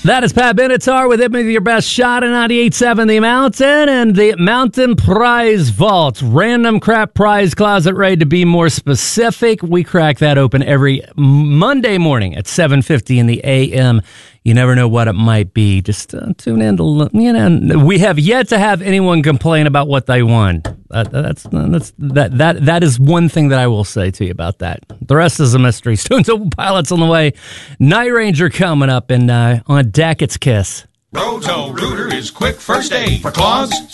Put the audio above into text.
That is Pat Benatar with Hit Me With Your Best Shot at 98.7 The Mountain and the Mountain Prize Vault. Random crap prize closet raid, to be more specific. We crack that open every Monday morning at 7:50 in the a.m. You never know what it might be. Just tune in to, we have yet to have anyone complain about what they won. That is one thing that I will say to you about that. The rest is a mystery. Stone Temple Pilots on the way. Night Ranger coming up, and on deck it's Kiss. Roto-Rooter is quick first aid for clogs,